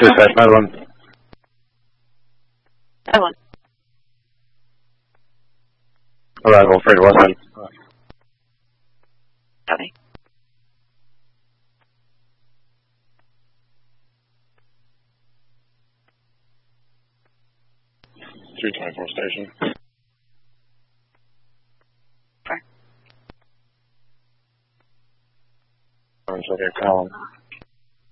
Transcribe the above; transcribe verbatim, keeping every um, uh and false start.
Dispatch, nine one. nine one. Arrival, freight west side. Copy. three twenty-four station. Four. I'm okay, column.